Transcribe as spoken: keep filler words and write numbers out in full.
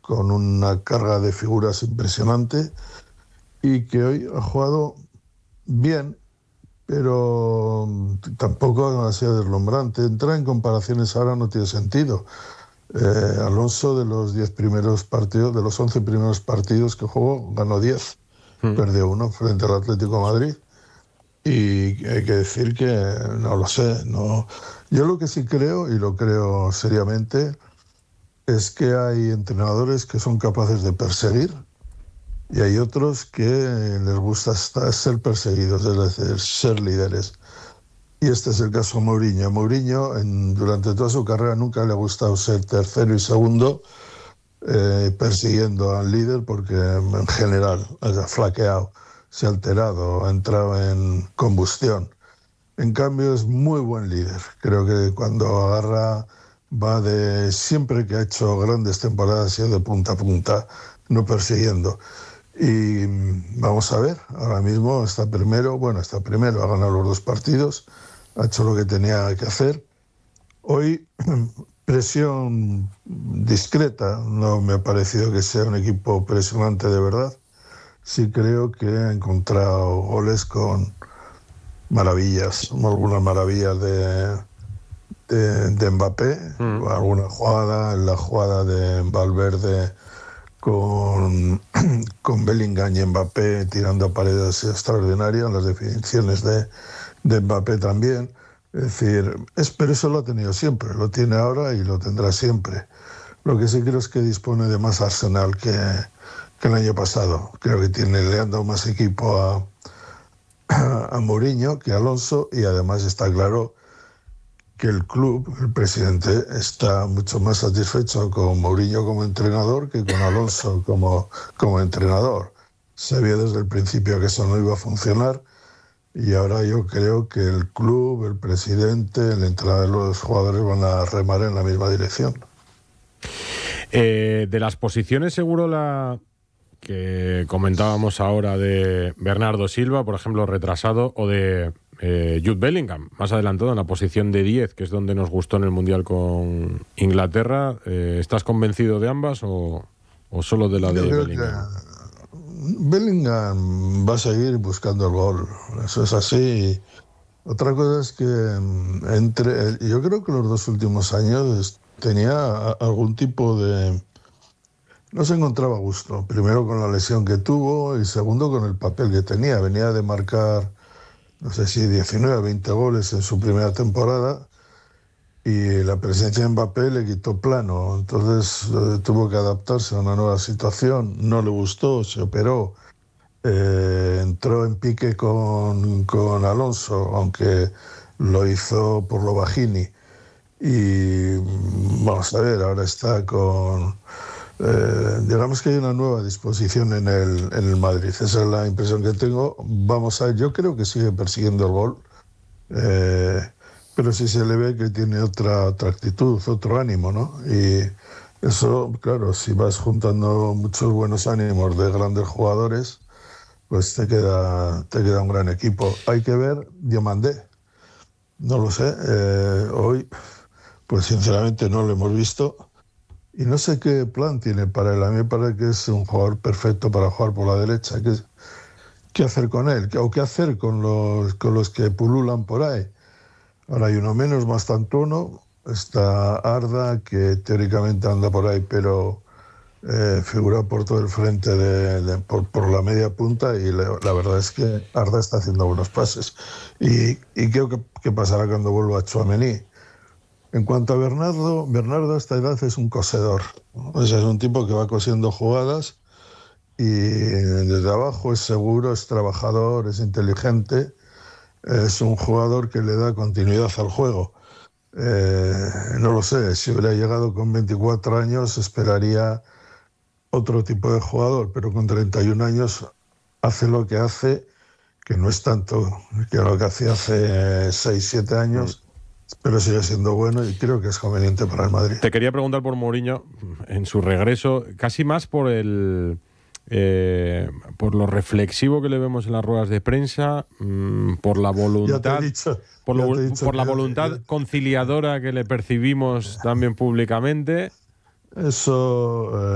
con una carga de figuras impresionante y que hoy ha jugado bien, pero tampoco ha sido deslumbrante. Entrar en comparaciones ahora no tiene sentido. Eh, Alonso, de los diez primeros partidos, de los once primeros partidos que jugó, ganó diez, Mm. perdió uno frente al Atlético de Madrid. Y hay que decir que no lo sé. No. Yo lo que sí creo, y lo creo seriamente, es que hay entrenadores que son capaces de perseguir y hay otros que les gusta estar- ser perseguidos, es decir, ser líderes. Y este es el caso de Mourinho. Mourinho, en- durante toda su carrera, nunca le ha gustado ser tercero y segundo, eh, persiguiendo al líder, porque en general ha flaqueado, se ha alterado, ha entrado en combustión. En cambio, es muy buen líder. Creo que cuando agarra, va de... Siempre que ha hecho grandes temporadas, ha sido de punta a punta, no persiguiendo. Y mm, vamos a ver, ahora mismo está primero, bueno, está primero, ha ganado los dos partidos, ha hecho lo que tenía que hacer. Hoy, presión discreta, no me ha parecido que sea un equipo presionante de verdad. Sí creo que ha encontrado goles con maravillas, algunas maravillas de, de, de Mbappé, Mm. alguna jugada, la jugada de Valverde con, con Bellingham y Mbappé tirando a paredes extraordinarias, las definiciones de, de Mbappé también. Es decir, es, pero eso lo ha tenido siempre, lo tiene ahora y lo tendrá siempre. Lo que sí creo es que dispone de más arsenal que, que el año pasado. Creo que tiene, le han dado más equipo a, a Mourinho que a Alonso, y además está claro que el club, el presidente, está mucho más satisfecho con Mourinho como entrenador que con Alonso como, como entrenador. Sabía desde el principio que eso no iba a funcionar, y ahora yo creo que el club, el presidente, el entrenador, los jugadores van a remar en la misma dirección. Eh, de las posiciones, seguro la que comentábamos ahora de Bernardo Silva, por ejemplo, retrasado, o de eh, Jude Bellingham, más adelantado en la posición de diez, que es donde nos gustó en el Mundial con Inglaterra. Eh, ¿Estás convencido de ambas o, o solo de la Yo de creo Bellingham? que Bellingham va a seguir buscando el gol, eso es así. Otra cosa es que mm, entre, yo creo que los dos últimos años tenía a- algún tipo de... No se encontraba a gusto, primero con la lesión que tuvo y segundo con el papel que tenía. Venía de marcar, no sé si diecinueve, veinte goles en su primera temporada, y la presencia de Mbappé le quitó plano. Entonces eh, tuvo que adaptarse a una nueva situación, no le gustó, se operó. Eh, entró en pique con, con Alonso, aunque lo hizo por lo bajini. Y mm, vamos a ver, ahora está con... eh, digamos que hay una nueva disposición en el, en el Madrid. Esa es la impresión que tengo. Vamos a ver, yo creo que sigue persiguiendo el gol, eh, pero sí se le ve que tiene otra, otra actitud, otro ánimo, ¿no? Y eso, claro, si vas juntando muchos buenos ánimos de grandes jugadores, pues te queda, te queda un gran equipo. Hay que ver Diomandé, no lo sé, eh, hoy pues sinceramente no lo hemos visto y no sé qué plan tiene para él. A mí me parece que es un jugador perfecto para jugar por la derecha. ¿Qué, qué hacer con él? ¿O qué hacer con los, con los que pululan por ahí? Ahora hay uno menos, más Mastantuono, está Arda, que teóricamente anda por ahí, pero eh, figura por todo el frente, de, de- por, por la media punta, y la, la verdad es que Arda está haciendo buenos pases. Y, y creo que, que pasará cuando vuelva a Tchouaméni. En cuanto a Bernardo, Bernardo a esta edad es un cosedor, ¿no? O sea, es un tipo que va cosiendo jugadas y desde abajo es seguro, es trabajador, es inteligente, es un jugador que le da continuidad al juego. Eh, no lo sé, si hubiera llegado con veinticuatro años esperaría otro tipo de jugador, pero con treinta y un años hace lo que hace, que no es tanto que lo que hacía hace seis siete Mm. años, pero sigue siendo bueno y creo que es conveniente para el Madrid. Te quería preguntar por Mourinho en su regreso, casi más por el eh, por lo reflexivo que le vemos en las ruedas de prensa, mmm, por la Ya te he voluntad, dicho, por, ya lo, te he dicho por la que voluntad yo- conciliadora que le percibimos también públicamente. eso... eh,